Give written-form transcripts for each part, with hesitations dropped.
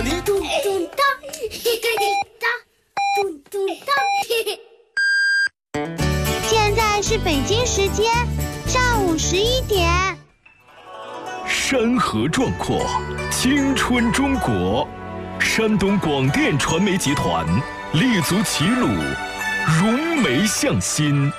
呢？ 咚咚当，嘿嘿嘿当，咚咚当。 现在是北京时间上午11点。 山河壮阔，青春中国。山东广电传媒集团立足齐鲁，融媒向心，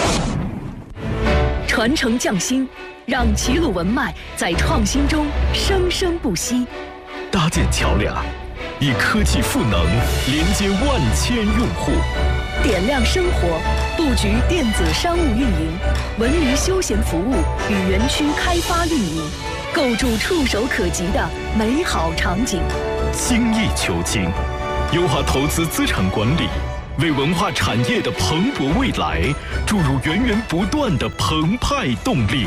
传承匠心，让齐鲁文脉在创新中生生不息。 搭建桥梁，以科技赋能连接万千用户， 点亮生活，布局电子商务运营、文娱休闲服务与园区开发运营，构筑触手可及的美好场景。 精益求精，优化投资资产管理，为文化产业的蓬勃未来注入源源不断的澎湃动力。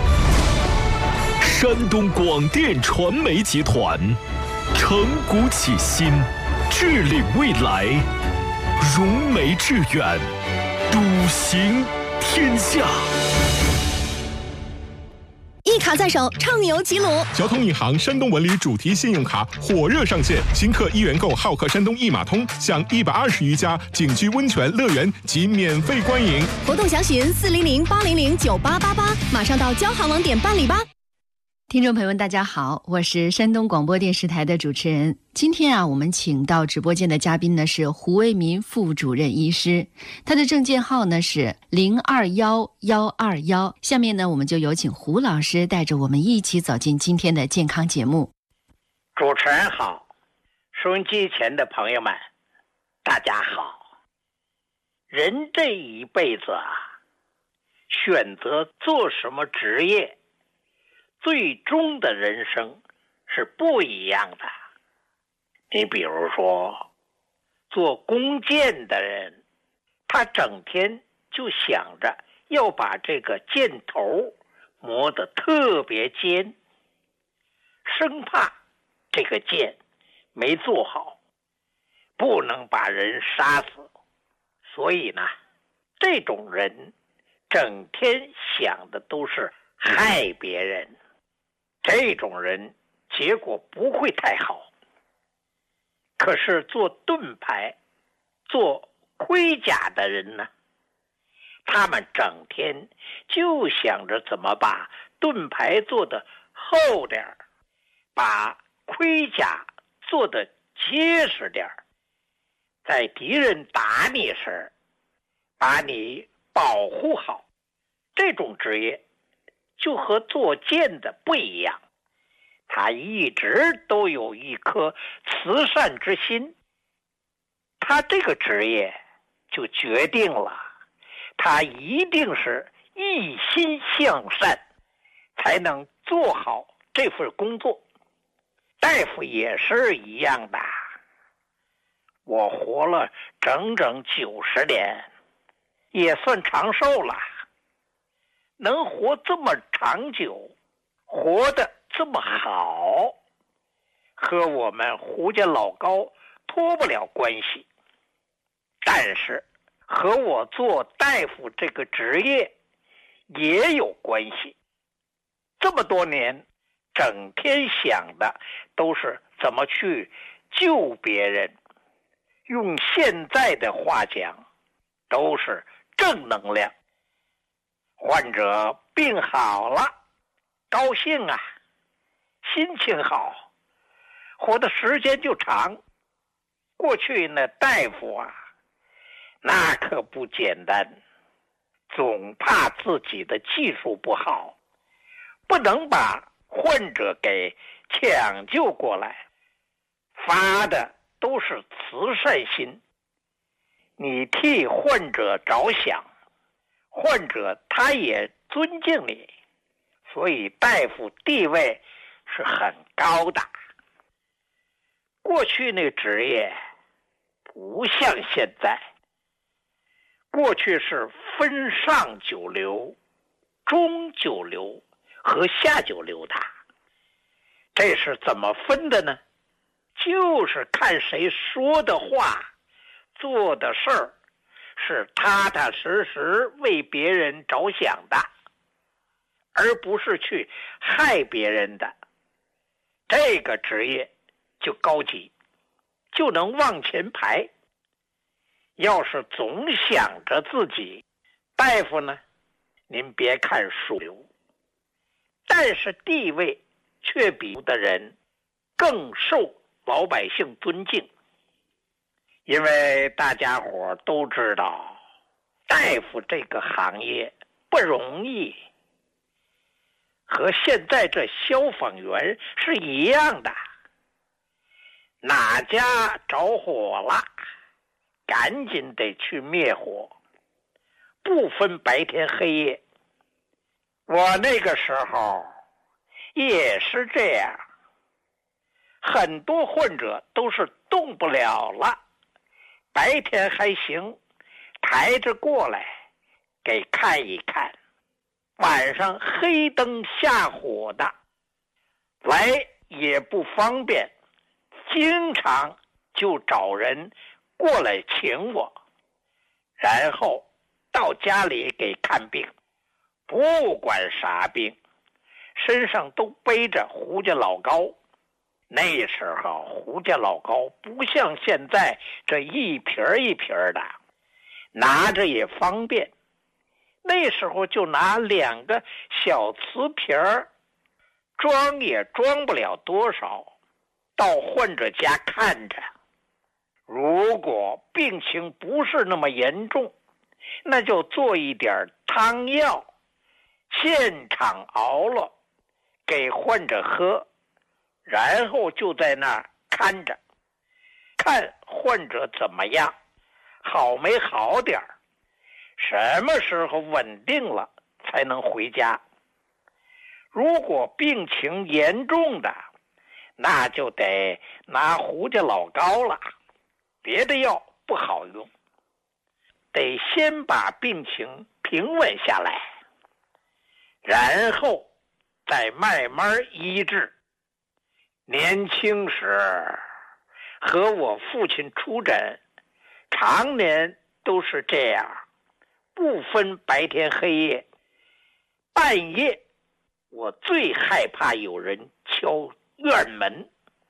山东广电传媒集团，承古启新，致力未来，融媒致远，笃行天下。 一卡在手，畅游齐鲁。 交通银行山东文旅主题信用卡火热上线，新客1元购好客山东一码通，享120余家景区温泉乐园及免费观影。 活动详询400-800-9888，马上到交行网点办理吧。 听众朋友们大家好，我是山东广播电视台的主持人。今天我们请到直播间的嘉宾呢是胡为民副主任医师，他的证件号呢是021121。下面呢我们就有请胡老师带着我们一起走进今天的健康节目。 主持人好，收音机前的朋友们大家好。人这一辈子选择做什么职业，最终的人生是不一样的。你比如说，做弓箭的人，他整天就想着要把这个箭头磨得特别尖，生怕这个箭没做好，不能把人杀死。所以呢，这种人整天想的都是害别人，这种人结果不会太好。可是做盾牌、做盔甲的人呢，他们整天就想着怎么把盾牌做得厚点儿，把盔甲做得结实点儿，在敌人打你时把你保护好。这种职业就和做剑的不一样，他一直都有一颗慈善之心。他这个职业就决定了他一定是一心向善，才能做好这份工作。大夫也是一样的，我活了整整90年，也算长寿了。能活这么长久，活得这么好，和我们胡家老高脱不了关系，但是和我做大夫这个职业也有关系。这么多年，整天想的都是怎么去救别人，用现在的话讲，都是正能量。患者病好了，高兴啊，心情好，活的时间就长。过去那大夫那可不简单，总怕自己的技术不好，不能把患者给抢救过来，发的都是慈善心。你替患者着想，患者他也尊敬你，所以大夫地位是很高的。过去那职业不像现在，过去是分上九流、中九流和下九流的。这是怎么分的呢？就是看谁说的话、做的事儿是踏踏实实为别人着想的，而不是去害别人的。这个职业就高级，就能往前排。要是总想着自己，大夫呢，您别看属牛，但是地位却比的人更受老百姓尊敬。因为大家伙都知道，大夫这个行业不容易，和现在这消防员是一样的，哪家着火了，赶紧得去灭火，不分白天黑夜。我那个时候也是这样，很多患者都是动不了了，白天还行，抬着过来给看一看，晚上黑灯瞎火的来也不方便，经常就找人过来请我，然后到家里给看病，不管啥病，身上都背着胡家老膏。那时候胡家老膏不像现在这一瓶一瓶的，拿着也方便。那时候就拿2个小瓷瓶儿，装也装不了多少，到患者家看着。如果病情不是那么严重，那就做一点汤药，现场熬了给患者喝，然后就在那儿看着，看患者怎么样，好没好点儿，什么时候稳定了才能回家。如果病情严重的，那就得拿胡家老膏了，别的药不好用，得先把病情平稳下来，然后再慢慢医治。年轻时和我父亲出诊，常年都是这样，不分白天黑夜。半夜我最害怕有人敲院门，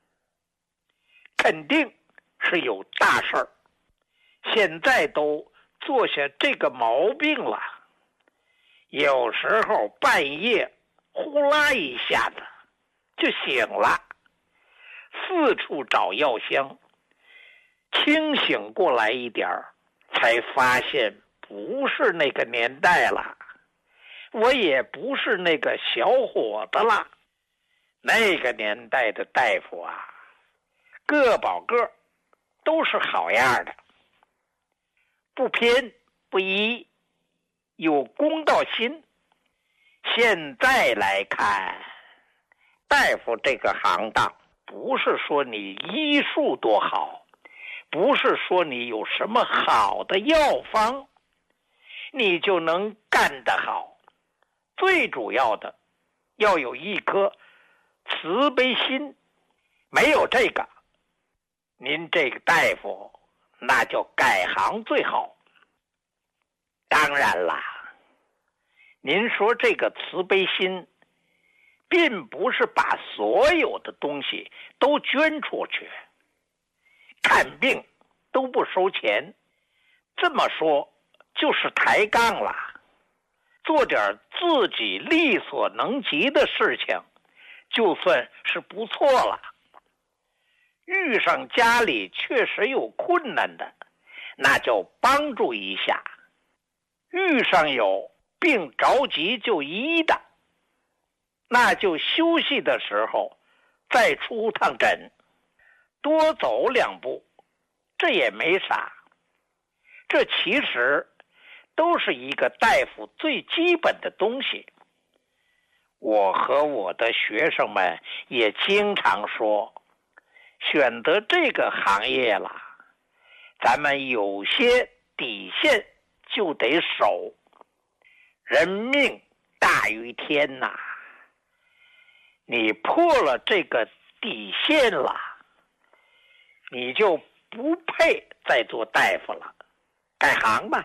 肯定是有大事儿。现在都做下这个毛病了，有时候半夜呼啦一下子就醒了，四处找药箱，清醒过来一点儿，才发现不是那个年代了，我也不是那个小伙子了。那个年代的大夫啊，个保个都是好样的，不偏不倚，有公道心。现在来看，大夫这个行当，不是说你医术多好，不是说你有什么好的药方你就能干得好，最主要的要有一颗慈悲心。没有这个，您这个大夫那就改行最好。当然啦，您说这个慈悲心并不是把所有的东西都捐出去，看病都不收钱，这么说就是抬杠了。做点自己力所能及的事情，就算是不错了。遇上家里确实有困难的，那就帮助一下；遇上有病着急就医的，那就休息的时候再出趟诊，多走2步，这也没啥。这其实都是一个大夫最基本的东西。我和我的学生们也经常说，选择这个行业了，咱们有些底线就得守。人命大于天呐，你破了这个底线了，你就不配再做大夫了，改行吧。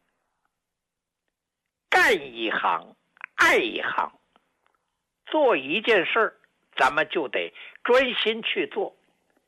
干一行爱一行，做一件事咱们就得专心去做，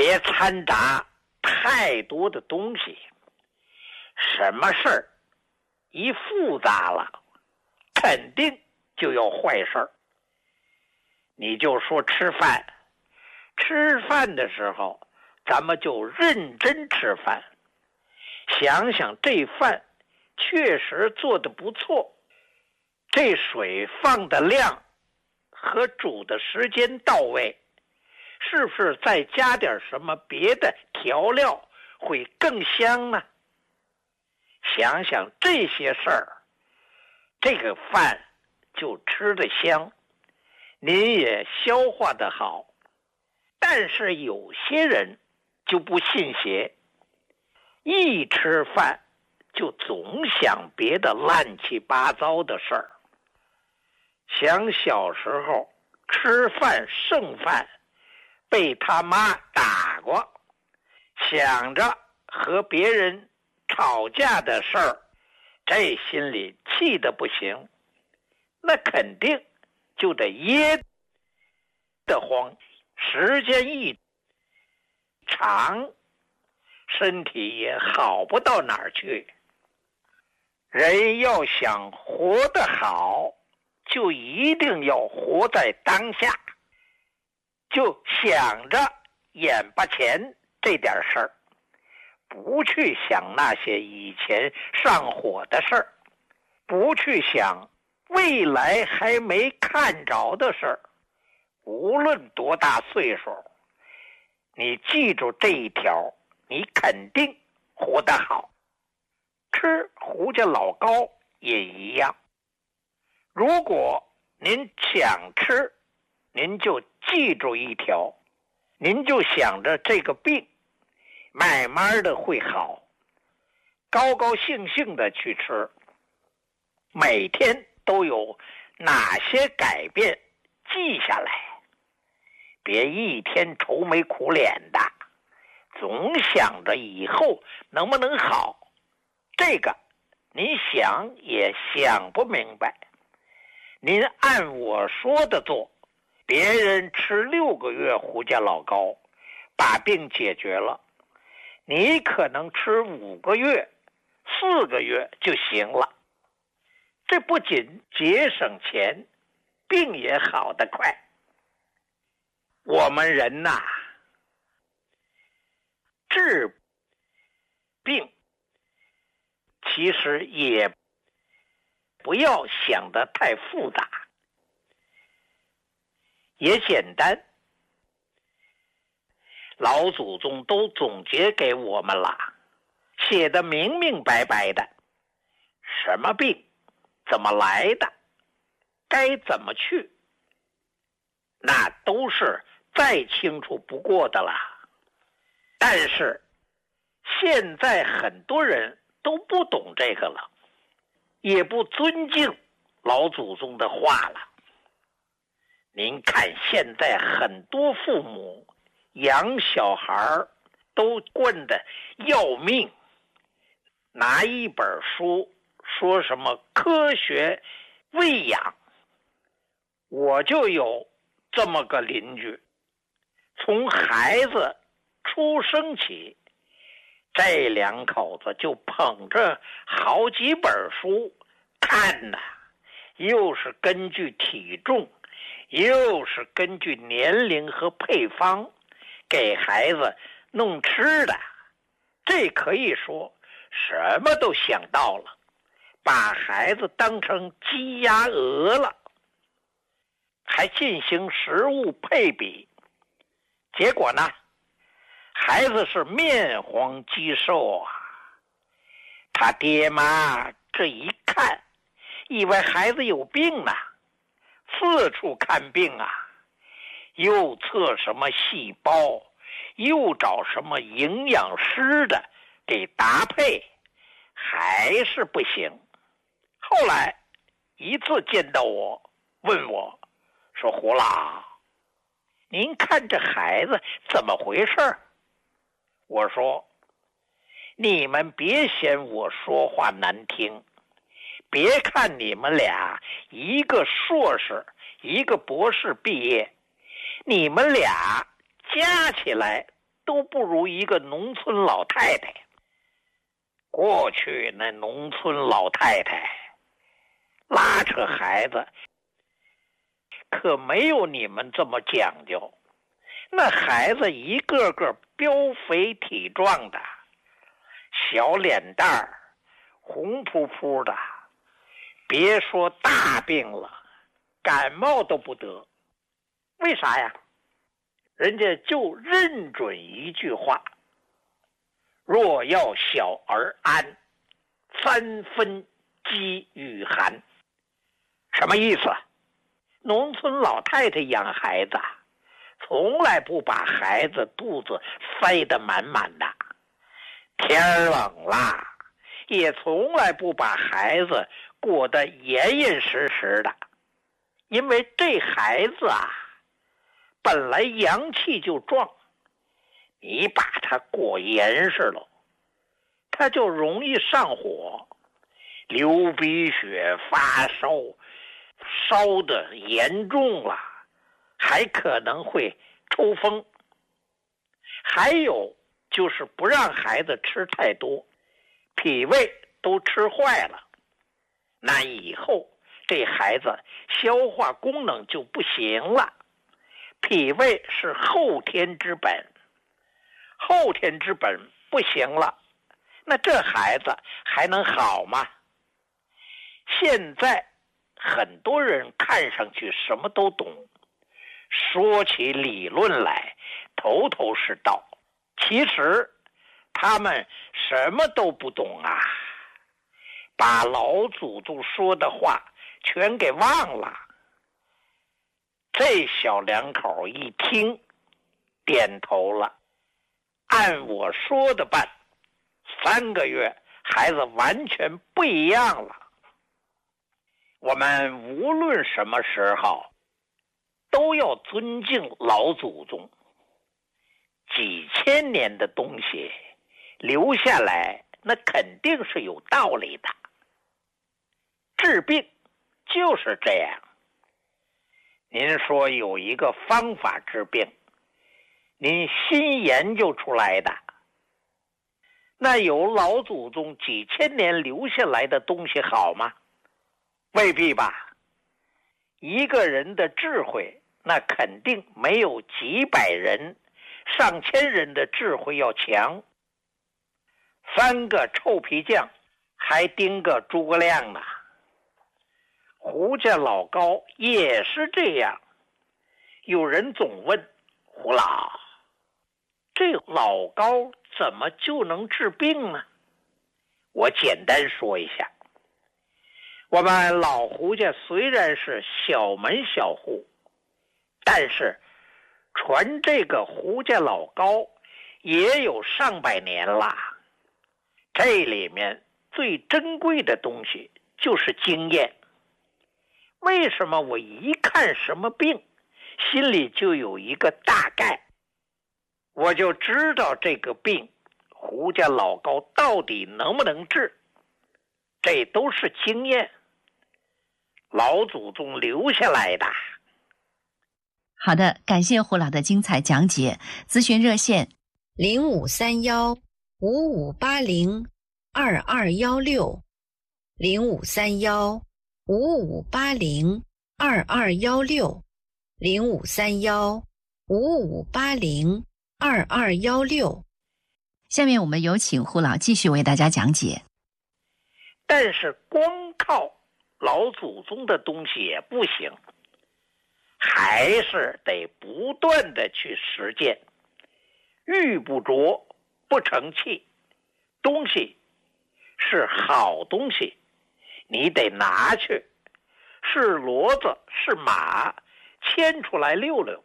别掺杂太多的东西。什么事儿一复杂了，肯定就有坏事儿。你就说吃饭，吃饭的时候咱们就认真吃饭，想想这饭确实做得不错，这水放的量和煮的时间到位，是不是再加点什么别的调料会更香呢？想想这些事儿，这个饭就吃得香，您也消化得好。但是有些人就不信邪，一吃饭就总想别的乱七八糟的事儿。想小时候吃饭剩饭被他妈打过，想着和别人吵架的事儿，这心里气得不行，那肯定就得噎得慌。时间一长，身体也好不到哪儿去。人要想活得好，就一定要活在当下，就想着眼巴前这点事儿，不去想那些以前上火的事儿，不去想未来还没看着的事儿。无论多大岁数，你记住这一条，你肯定活得好。吃胡家老糕也一样，如果您想吃，您就记住一条，您就想着这个病慢慢的会好，高高兴兴的去吃，每天都有哪些改变记下来，别一天愁眉苦脸的，总想着以后能不能好，这个您想也想不明白。您按我说的做，别人吃6个月胡家老糕把病解决了，你可能吃5个月4个月就行了。这不仅节省钱，病也好得快。我们人呐，治病其实也不要想得太复杂，也简单。老祖宗都总结给我们了，写得明明白白的，什么病怎么来的，该怎么去，那都是再清楚不过的了。但是现在很多人都不懂这个了，也不尊敬老祖宗的话了。您看现在很多父母养小孩都惯得要命，拿一本书说什么科学喂养。我就有这么个邻居，从孩子出生起，这两口子就捧着好几本书看呐，又是根据体重，又是根据年龄和配方给孩子弄吃的。这可以说什么都想到了，把孩子当成鸡鸭鹅了，还进行食物配比。结果呢，孩子是面黄肌瘦啊。他爹妈这一看，以为孩子有病呢，四处看病啊，又测什么细胞，又找什么营养师的给搭配，还是不行。后来一次见到我，问我说：“胡老，您看这孩子怎么回事？”我说：“你们别嫌我说话难听，别看你们俩一个硕士一个博士毕业，你们俩加起来都不如一个农村老太太。过去那农村老太太拉扯孩子可没有你们这么讲究，那孩子一个个膘肥体壮的，小脸蛋儿红扑扑的，别说大病了，感冒都不得。为啥呀？人家就认准一句话，若要小儿安，3分饥与寒。什么意思？农村老太太养孩子从来不把孩子肚子塞得满满的，天冷了也从来不把孩子裹得严严实实的，因为这孩子本来阳气就壮，你把它裹严实了，它就容易上火，流鼻血，发烧，烧得严重了，还可能会抽风。还有就是不让孩子吃太多，脾胃都吃坏了，那以后这孩子消化功能就不行了。脾胃是后天之本，后天之本不行了，那这孩子还能好吗？现在很多人看上去什么都懂，说起理论来头头是道，其实他们什么都不懂啊，把老祖宗说的话全给忘了。这小两口一听，点头了，按我说的办，3个月孩子完全不一样了。我们无论什么时候都要尊敬老祖宗，几千年的东西留下来，那肯定是有道理的。治病就是这样，您说有一个方法治病，您新研究出来的，那有老祖宗几千年留下来的东西好吗？未必吧。一个人的智慧，那肯定没有几百人、上千人的智慧要强。3个臭皮匠还盯个诸葛亮呢。胡家老高也是这样。有人总问胡老，这老高怎么就能治病呢？我简单说一下，我们老胡家虽然是小门小户，但是传这个胡家老高也有上百年了。这里面最珍贵的东西就是经验。为什么我一看什么病，心里就有一个大概，我就知道这个病胡家老高到底能不能治？这都是经验，老祖宗留下来的。 好的，感谢胡老的精彩讲解。咨询热线 0531-5580-2216 0531-5580-2216 0531-5580-2216。 下面我们有请胡老继续为大家讲解。 但是光靠老祖宗的东西也不行，还是得不断的去实践。玉不琢不成器，东西是好东西，你得拿去，是骡子是马，牵出来溜溜，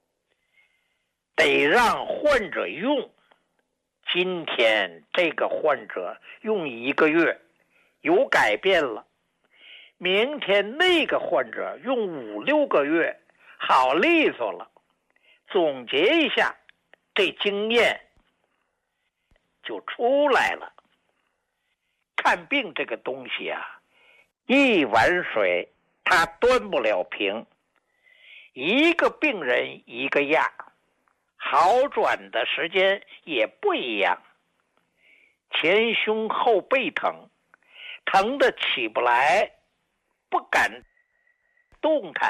得让患者用。今天这个患者用1个月有改变了，明天那个患者用5、6个月好利索了。总结一下，这经验就出来了。看病这个东西啊，一碗水它端不了平，一个病人一个样， 好转的时间也不一样。前胸后背疼，疼得起不来，不敢动弹。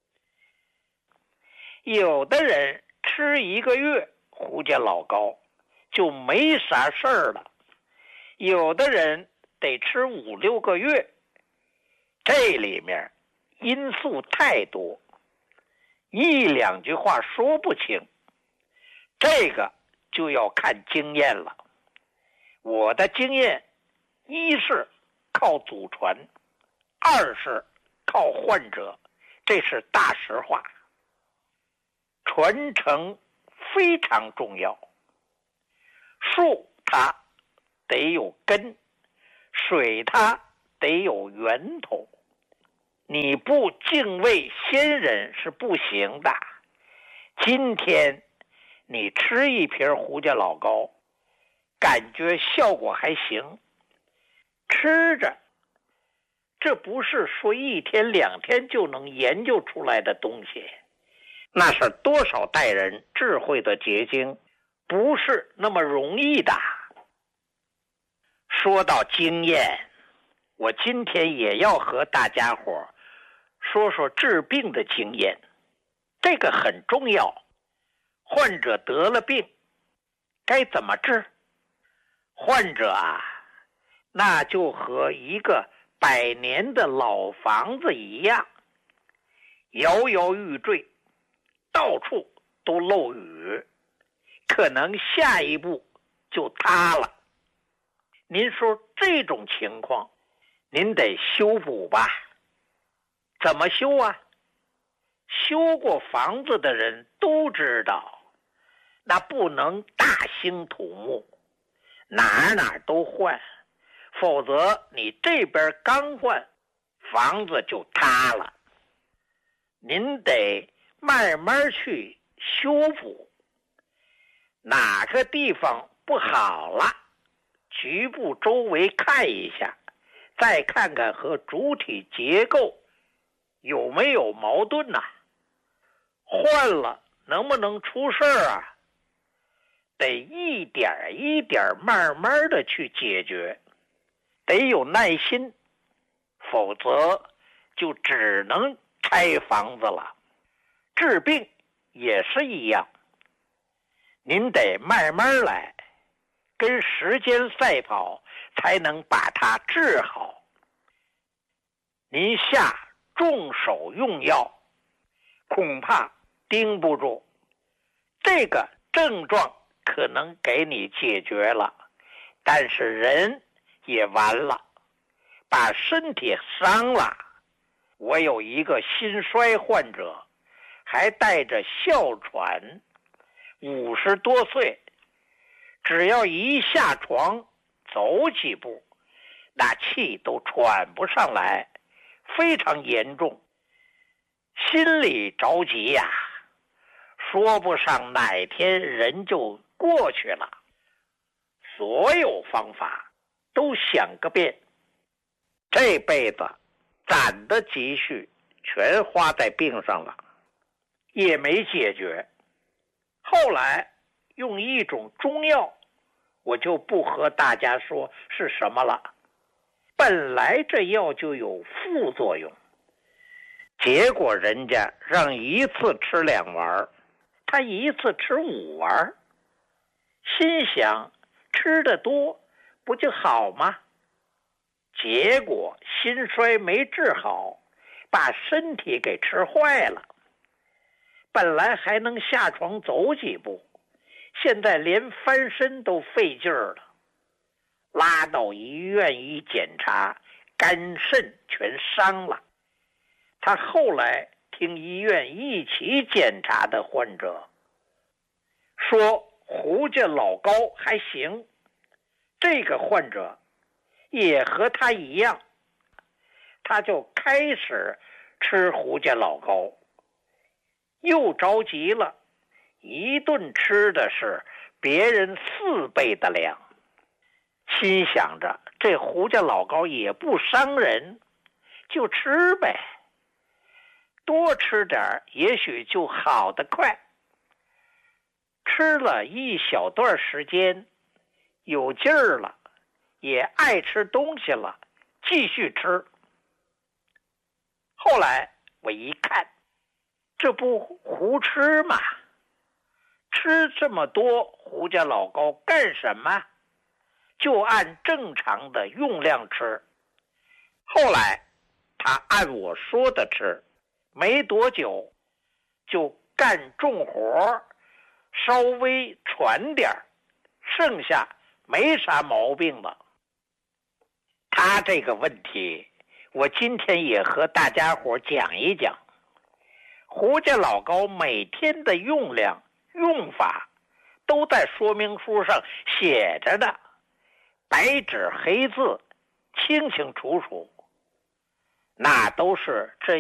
有的人吃1个月胡家老膏就没啥事儿了，有的人得吃5、6个月，这里面因素太多，1、2句话说不清，这个就要看经验了。我的经验，一是靠祖传，二是靠患者，这是大实话。传承非常重要，树它得有根，水它得有源头。你不敬畏先人是不行的。今天你吃一瓶胡家老膏，感觉效果还行，吃着，这不是说1天2天就能研究出来的东西，那是多少代人智慧的结晶，不是那么容易的。说到经验，我今天也要和大家伙说说治病的经验，这个很重要。患者得了病，该怎么治？患者啊，那就和一个100年的老房子一样，摇摇欲坠，到处都漏雨，可能下一步就塌了。您说这种情况，您得修补吧？怎么修啊？修过房子的人都知道，那不能大兴土木，哪都换，否则你这边刚换，房子就塌了。您得慢慢去修补，哪个地方不好了，局部周围看一下，再看看和主体结构有没有矛盾呐？换了能不能出事儿啊？得一点一点慢慢的去解决，得有耐心，否则就只能拆房子了。治病也是一样，您得慢慢来，跟时间赛跑，才能把它治好。您下重手用药，恐怕盯不住，这个症状可能给你解决了，但是人也完了，把身体伤了。我有一个心衰患者，还带着哮喘，50多岁，只要一下床走几步，那气都喘不上来，非常严重，心里着急呀，说不上哪天人就过去了。所有方法都想个遍，这辈子攒的积蓄全花在病上了，也没解决。后来用一种中药，我就不和大家说是什么了，本来这药就有副作用，结果人家让一次吃2丸，他一次吃5丸，心想吃得多不就好吗？结果心衰没治好，把身体给吃坏了。本来还能下床走几步，现在连翻身都费劲儿了。拉到医院一检查，肝肾全伤了。他后来听医院一起检查的患者说胡家老膏还行，这个患者也和他一样，他就开始吃胡家老膏，又着急了，一顿吃的是别人4倍的量，心想着这胡家老膏也不伤人，就吃呗，多吃点也许就好得快。 吃了一小段时间，有劲儿了，也爱吃东西了，继续吃。后来我一看，这不胡吃吗？吃这么多胡家老高干什么？就按正常的用量吃。后来他按我说的吃，没多久就干重活，稍微喘点儿，剩下没啥毛病了。他这个问题我今天也和大家伙讲一讲。胡家老高每天的用量用法都在说明书上写着的，白纸黑字，清清楚楚。那都是这